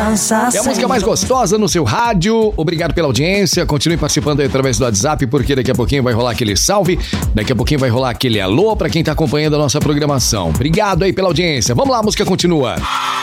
dança. É a música mais gostosa no seu rádio. Obrigado pela audiência. Continue participando aí através do WhatsApp, porque daqui a pouquinho vai rolar aquele salve. Daqui a pouquinho vai rolar aquele alô pra quem tá acompanhando a nossa programação. Obrigado aí pela audiência. Vamos lá, a música continua.